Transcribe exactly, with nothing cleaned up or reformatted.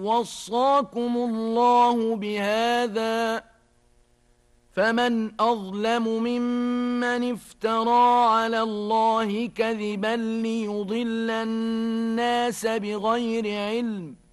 وصاكم الله بهذا فمن أظلم ممن افترى على الله كذبا ليضل الناس بغير علم